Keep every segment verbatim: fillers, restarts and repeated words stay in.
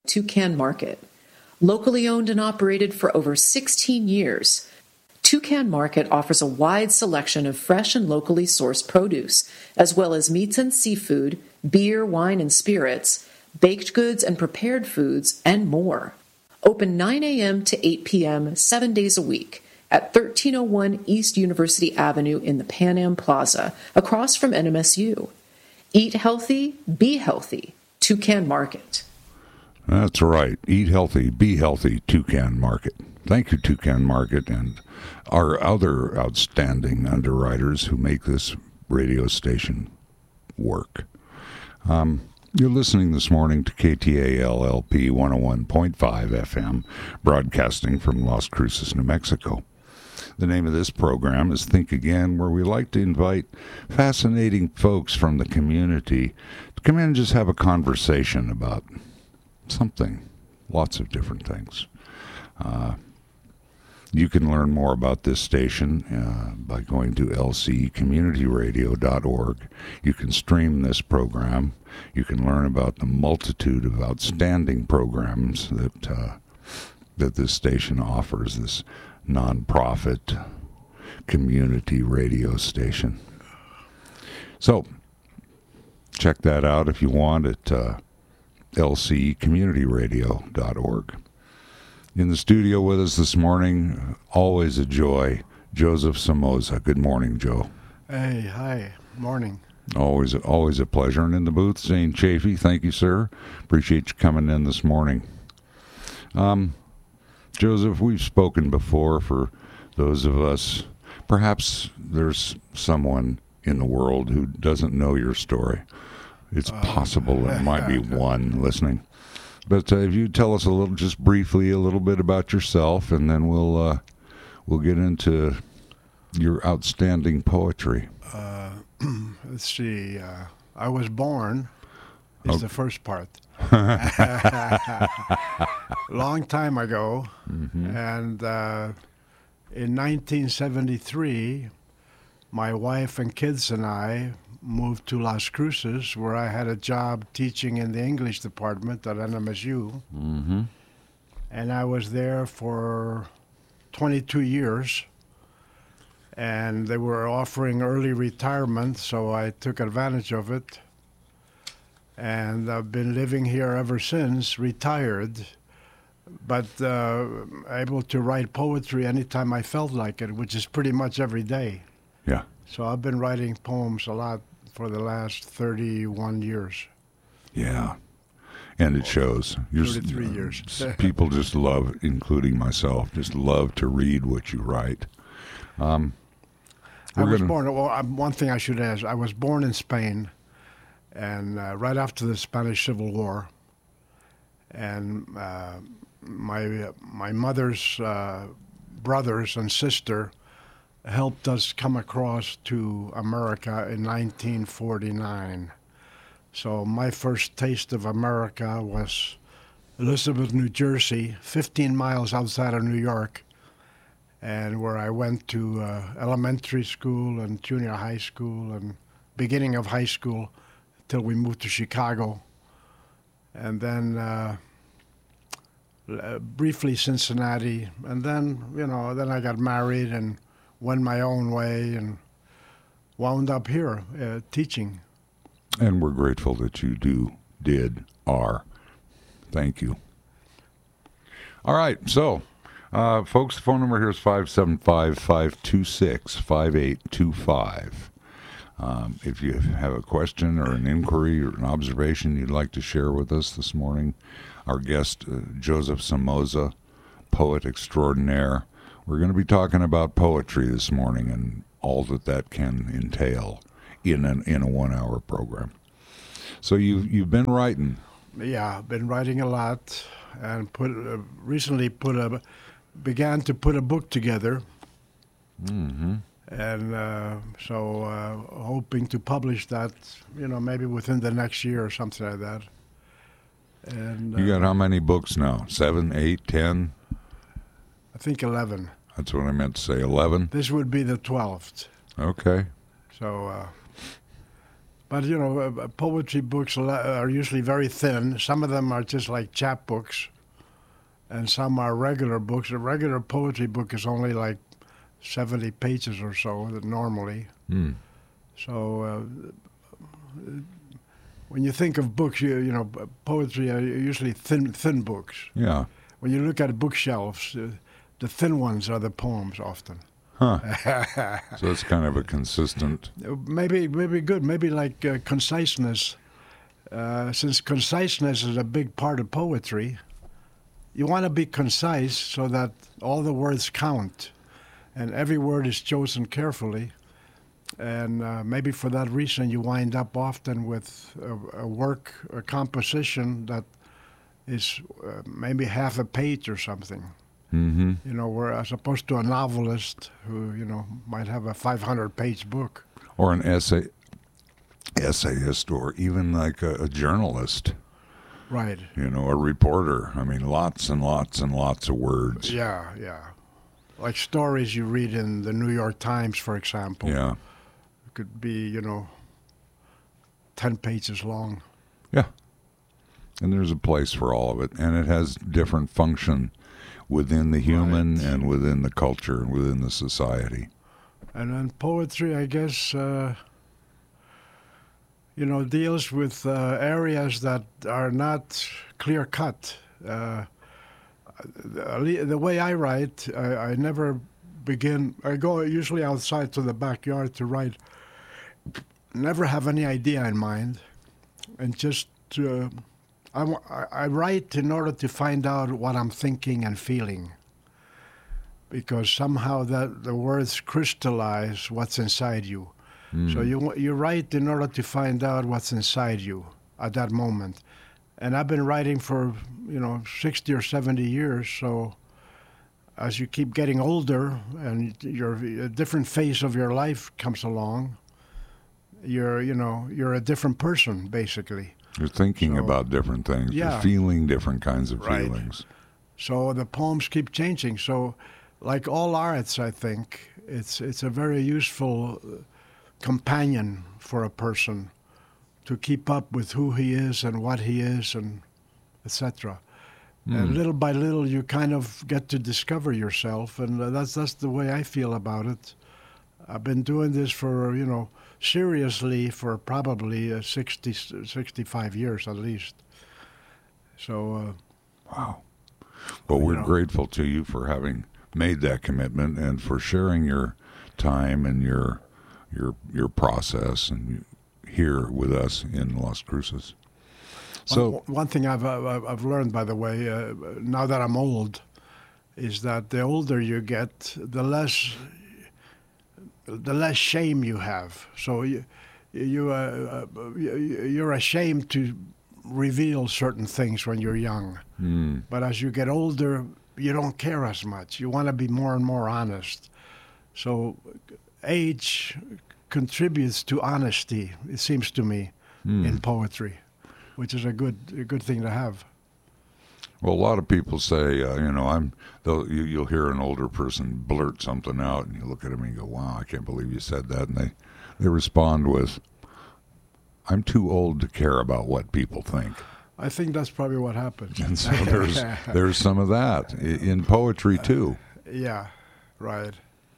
Toucan Market. Locally owned and operated for over sixteen years, Toucan Market offers a wide selection of fresh and locally sourced produce, as well as meats and seafood, beer, wine, and spirits, baked goods and prepared foods, and more. Open nine a.m. to eight p.m. seven days a week at thirteen oh one East University Avenue in the Pan Am Plaza, across from N M S U. Eat healthy, be healthy. Toucan Market. That's right. Eat healthy, be healthy, Toucan Market. Thank you, Toucan Market, and our other outstanding underwriters who make this radio station work. Um, you're listening this morning to K T A L L P one oh one point five F M, broadcasting from Las Cruces, New Mexico. The name of this program is Think Again, where we like to invite fascinating folks from the community to come in and just have a conversation about something, lots of different things. Uh, you can learn more about this station uh, by going to L C community radio dot org. You can stream this program. You can learn about the multitude of outstanding programs that uh, that this station offers, this nonprofit community radio station. So, check that out if you want at uh, L C community radio dot org. In the studio with us this morning, always a joy, Joseph Somoza. Good morning, Joe. Hey, hi. Morning. Always, always a pleasure. And in the booth, Zane Chafee. Thank you, sir. Appreciate you coming in this morning. Um, Joseph, we've spoken before. For those of us, perhaps there's someone in the world who doesn't know your story. It's uh, possible there might be one listening. But uh, if you tell us a little, just briefly, a little bit about yourself, and then we'll uh, we'll get into your outstanding poetry. Uh, let's see. Uh, I was born is okay. the first part. Long time ago, mm-hmm. and uh, in nineteen seventy-three, my wife and kids and I moved to Las Cruces, where I had a job teaching in the English department at N M S U. Mm-hmm. And I was there for twenty-two years. And they were offering early retirement, so I took advantage of it. And I've been living here ever since, retired, but uh, able to write poetry anytime I felt like it, which is pretty much every day. Yeah. So I've been writing poems a lot for the last thirty-one years. Yeah, and it shows. You're, thirty-three years. People just love, including myself, just love to read what you write. Um, I was gonna... born, well, one thing I should add, I was born in Spain, and uh, right after the Spanish Civil War, and uh, my, my mother's uh, brothers and sister helped us come across to America in nineteen forty-nine. So my first taste of America was Elizabeth, New Jersey, fifteen miles outside of New York, and where I went to uh, elementary school and junior high school and beginning of high school till we moved to Chicago. And then uh, uh, briefly Cincinnati. And then, you know, then I got married and went my own way and wound up here uh, teaching. And we're grateful that you do, did, are. Thank you. All right, so, uh, folks, the phone number here is five seven five, five two six, five eight two five. Um, if you have a question or an inquiry or an observation you'd like to share with us this morning, our guest, uh, Joseph Somoza, poet extraordinaire. We're going to be talking about poetry this morning and all that that can entail in an, in a one-hour program. So you've you've been writing. Yeah, I've been writing a lot, and put uh, recently put a began to put a book together. Mm-hmm. And uh, so uh, hoping to publish that, you know, maybe within the next year or something like that. And uh, you got how many books now? Seven, eight, ten? I think eleven. That's what I meant to say, eleven? This would be the twelfth. Okay. So, uh, But, you know, uh, poetry books are usually very thin. Some of them are just like chapbooks, and some are regular books. A regular poetry book is only like seventy pages or so normally. Mm. So uh, when you think of books, you, you know, poetry are usually thin, thin books. Yeah. When you look at bookshelves, uh, the thin ones are the poems often. Huh. So it's kind of a consistent. Maybe, maybe good. Maybe like uh, conciseness. Uh, since conciseness is a big part of poetry, you want to be concise so that all the words count, and every word is chosen carefully. And uh, maybe for that reason, you wind up often with a, a work, a composition that is uh, maybe half a page or something. Mm-hmm. You know, where as opposed to a novelist who, you know, might have a five hundred page book. Or an essay, essayist, or even like a, a journalist. Right. You know, a reporter. I mean, lots and lots and lots of words. Yeah, yeah. Like stories you read in the New York Times, for example. Yeah. Could be, you know, ten pages long. Yeah. And there's a place for all of it. And it has different function within the human right. and within the culture and within the society. And then poetry, I guess, uh, you know, deals with uh, areas that are not clear-cut. Uh, the, the way I write, I, I never begin, I go usually outside to the backyard to write, never have any idea in mind, and just uh, I, I write in order to find out what I'm thinking and feeling, because somehow that the words crystallize what's inside you. Mm. So you you write in order to find out what's inside you at that moment. And I've been writing for, you know, sixty or seventy years, so as you keep getting older and your a different phase of your life comes along, you're, you know, you're a different person, basically. You're thinking so, about different things. Yeah. You're feeling different kinds of right. feelings. So the poems keep changing. So like all arts, I think, it's it's a very useful companion for a person to keep up with who he is and what he is and et cetera. Mm. And little by little, you kind of get to discover yourself, and that's that's the way I feel about it. I've been doing this for, you know, seriously for probably uh, sixty, sixty-five years at least. So, uh, wow. Well, we're know. grateful to you for having made that commitment and for sharing your time and your your your process and here with us in Las Cruces. So one, one thing I've I've learned, by the way, uh, now that I'm old, is that the older you get, the less the less shame you have. So you you uh, you're ashamed to reveal certain things when you're young, mm. but as you get older, you don't care as much. You want to be more and more honest. So age contributes to honesty, it seems to me, mm. in poetry, which is a good a good thing to have. Well, a lot of people say, uh, you know, I'm. You, you'll hear an older person blurt something out, and you look at them and you go, "Wow, I can't believe you said that," and they they respond with, "I'm too old to care about what people think." I think that's probably what happens. And so there's there's some of that in poetry too. Uh, yeah, right.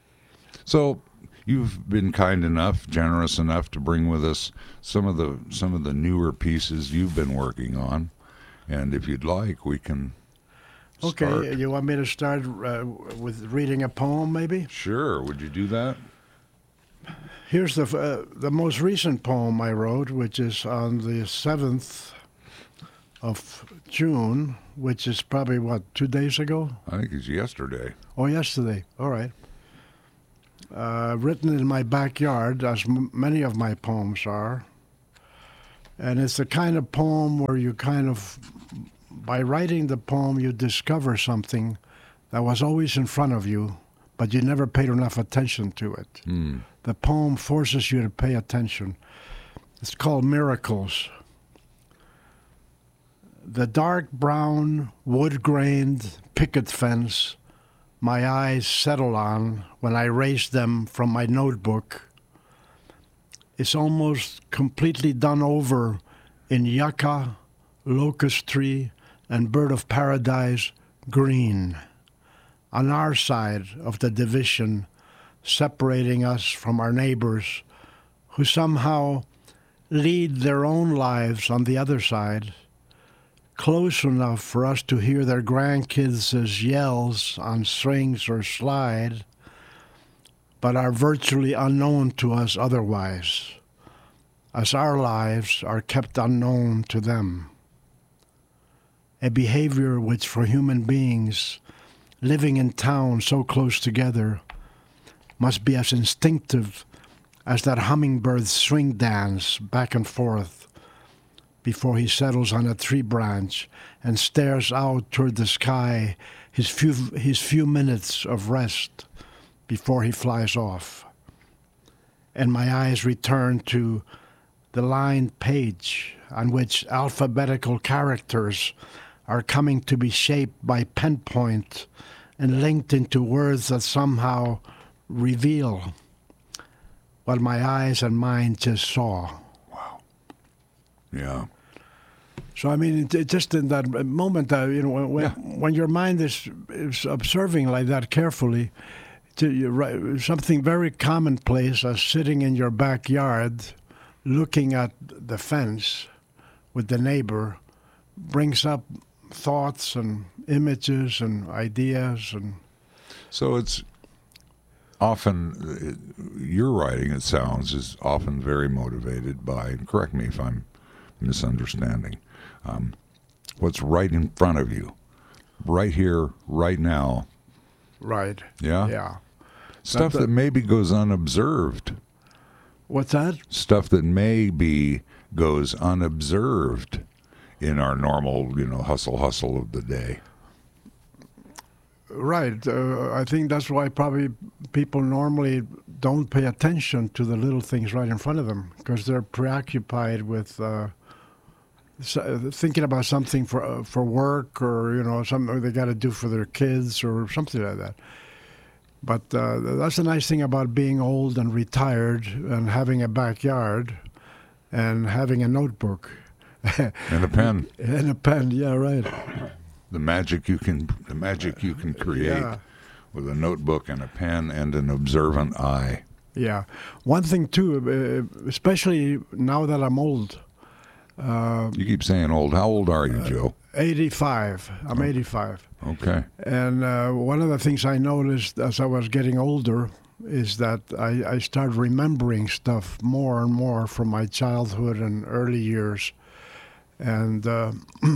So you've been kind enough, generous enough to bring with us some of the some of the newer pieces you've been working on, and if you'd like, we can. Start. Okay, you want me to start uh, with reading a poem, maybe? Sure. Would you do that? Here's the uh, the most recent poem I wrote, which is on the seventh of June, which is probably, what, two days ago? I think it's yesterday. Oh, yesterday. All right. Uh, written in my backyard, as m- many of my poems are. And it's the kind of poem where you kind of, by writing the poem, you discover something that was always in front of you, but you never paid enough attention to it. Mm. The poem forces you to pay attention. It's called Miracles. The dark brown, wood-grained picket fence my eyes settled on when I raised them from my notebook is almost completely done over in yucca, locust tree, and bird of paradise green. On our side of the division, separating us from our neighbors, who somehow lead their own lives on the other side, close enough for us to hear their grandkids' yells on strings or slide, but are virtually unknown to us otherwise, as our lives are kept unknown to them. A behavior which for human beings living in town so close together must be as instinctive as that hummingbird's swing dance back and forth before he settles on a tree branch and stares out toward the sky his few, his few minutes of rest before he flies off. And my eyes return to the lined page on which alphabetical characters are coming to be shaped by pen point and linked into words that somehow reveal what my eyes and mind just saw. Wow. Yeah. So, I mean, it, it just in that moment, uh, you know, when, Yeah. when your mind is, is observing like that carefully, to, you, right, something very commonplace as sitting in your backyard looking at the fence with the neighbor brings up thoughts and images and ideas. And So it's often, your writing, it sounds, is often very motivated by, and correct me if I'm misunderstanding, um, what's right in front of you, right here, right now. right. Yeah? Yeah. Stuff That- that maybe goes unobserved. What's that? Stuff that maybe goes unobserved in our normal, you know, hustle, hustle of the day. Right. Uh, I think that's why probably people normally don't pay attention to the little things right in front of them because they're preoccupied with uh, s- thinking about something for uh, for work or, you know, something they got to do for their kids or something like that. But uh, that's the nice thing about being old and retired and having a backyard and having a notebook. And a pen. And a pen, yeah, right. The magic you can, the magic you can create Yeah. with a notebook and a pen and an observant eye. Yeah. One thing, too, uh, especially now that I'm old, uh, You keep saying old. How old are you, Joe? eighty-five. I'm eighty-five. Okay. And uh, one of the things I noticed as I was getting older is that I, I started remembering stuff more and more from my childhood and early years. And uh,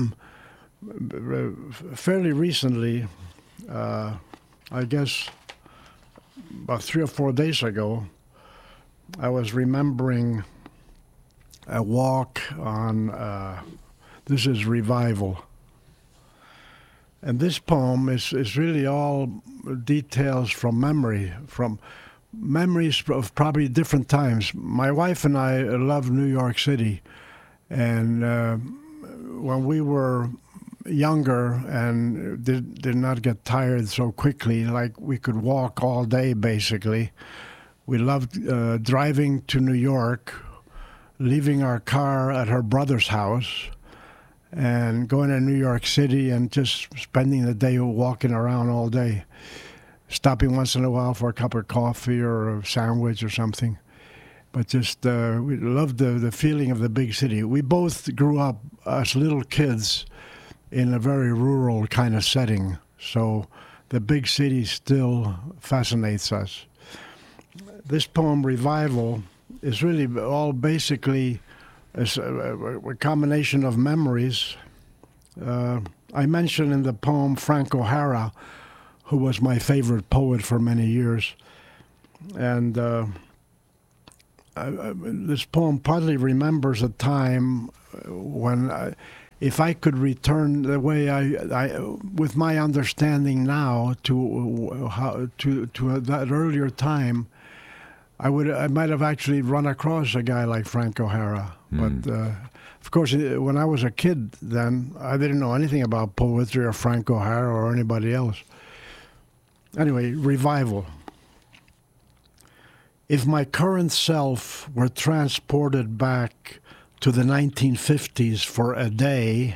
fairly recently, uh, I guess about three or four days ago, I was remembering a walk on, uh, this is Revival. And this poem is, is really all details from memory, from memories of probably different times. My wife and I love New York City. And uh, when we were younger and did, did not get tired so quickly, like we could walk all day basically, we loved uh, driving to New York, leaving our car at her brother's house, and going to New York City and just spending the day walking around all day, stopping once in a while for a cup of coffee or a sandwich or something. But just, uh, we loved the, the feeling of the big city. We both grew up as little kids in a very rural kind of setting, so the big city still fascinates us. This poem, Revival, is really all basically a, a combination of memories. Uh, I mentioned in the poem Frank O'Hara, who was my favorite poet for many years. And uh, I, I, this poem partly remembers a time when, I, if I could return the way I, I, with my understanding now to how to to that earlier time, I would I might have actually run across a guy like Frank O'Hara. Mm. But uh, of course, when I was a kid, then I didn't know anything about poetry or Frank O'Hara or anybody else. Anyway, Revival. if my current self were transported back to the nineteen fifties for a day,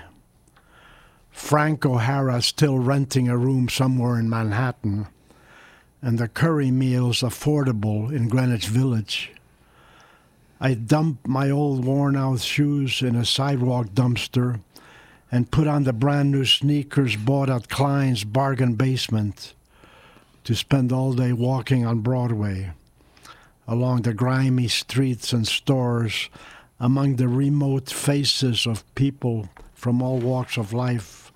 Frank O'Hara still renting a room somewhere in Manhattan, and the curry meals affordable in Greenwich Village, I'd dump my old worn-out shoes in a sidewalk dumpster and put on the brand-new sneakers bought at Klein's bargain basement to spend all day walking on Broadway, along the grimy streets and stores, among the remote faces of people from all walks of life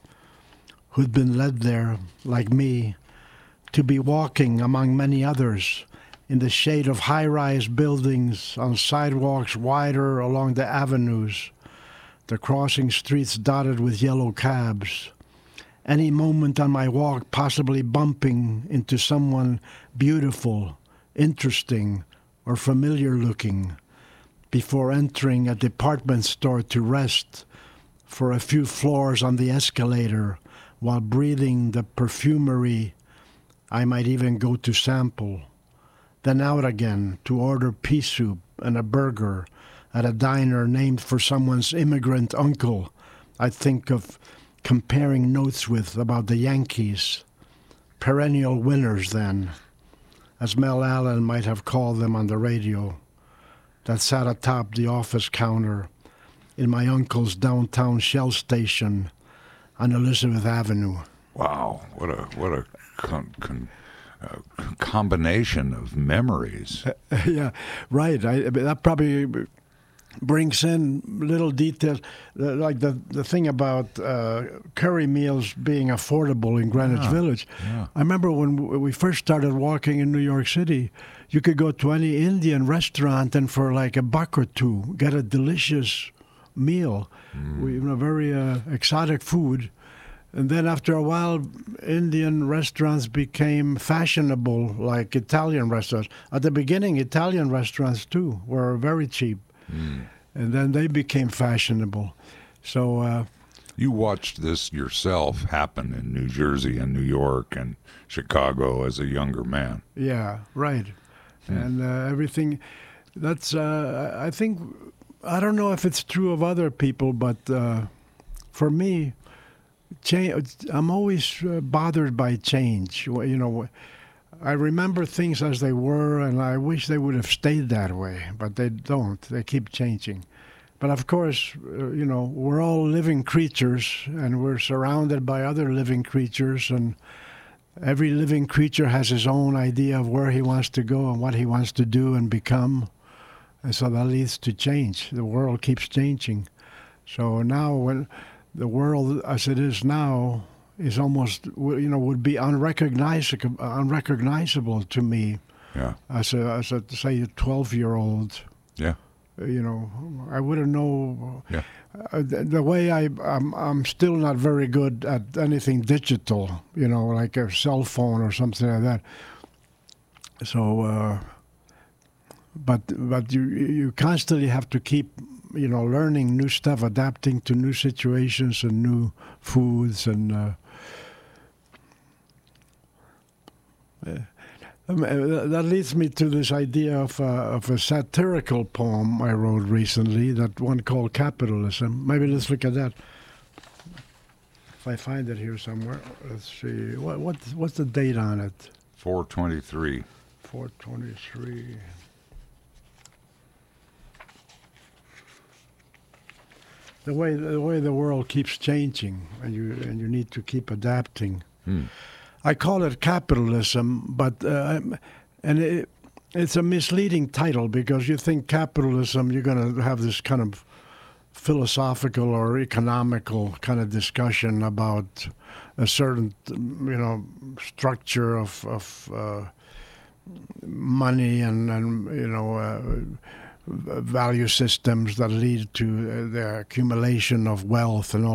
who'd been led there, like me, to be walking among many others in the shade of high-rise buildings, on sidewalks wider along the avenues, the crossing streets dotted with yellow cabs, any moment on my walk possibly bumping into someone beautiful, interesting, or familiar-looking, before entering a department store to rest for a few floors on the escalator while breathing the perfumery I might even go to sample, then out again to order pea soup and a burger at a diner named for someone's immigrant uncle I think of comparing notes with about the Yankees, perennial winners then, as Mel Allen might have called them on the radio, that sat atop the office counter in my uncle's downtown Shell station on Elizabeth Avenue. Wow, what a what a con, con, uh, combination of memories. Uh, yeah, right. I, that probably brings in little details, uh, like the, the thing about uh, curry meals being affordable in Greenwich yeah, Village. Yeah. I remember when we first started walking in New York City, you could go to any Indian restaurant and for like a buck or two get a delicious meal, mm. we, you know, very uh, exotic food. And then after a while, Indian restaurants became fashionable, like Italian restaurants. At the beginning, Italian restaurants, too, were very cheap. Mm. And then they became fashionable. So uh, you watched this yourself happen in New Jersey and New York and Chicago as a younger man. Yeah, right. Mm. And uh, everything, that's, uh, I think, I don't know if it's true of other people, but uh, for me, change, I'm always uh, bothered by change. You know, I remember things as they were, and I wish they would have stayed that way, but they don't. They keep changing. But of course, uh, you know, we're all living creatures, and we're surrounded by other living creatures, and every living creature has his own idea of where he wants to go and what he wants to do and become. And so that leads to change. The world keeps changing. So now when the world as it is now is almost, you know, would be unrecognizable, unrecognizable to me. Yeah. As a, as a say, a twelve-year-old. Yeah. You know, I wouldn't know. Yeah. Uh, the, the way I, I'm, I'm still not very good at anything digital, you know, like a cell phone or something like that. So, uh, but but you you constantly have to keep, you know, learning new stuff, adapting to new situations and new foods, and uh, that leads me to this idea of, uh, of a satirical poem I wrote recently, that one called Capitalism. Maybe let's look at that. If I find it here somewhere, let's see. What, what what's the date on it? four twenty-three. four twenty-three. The way the way the world keeps changing, and you and you need to keep adapting. Hmm. I call it capitalism, but uh, and it, it's a misleading title, because you think capitalism, you're going to have this kind of philosophical or economical kind of discussion about a certain, you know, structure of of uh, money and and you know. Uh, value systems that lead to the accumulation of wealth and all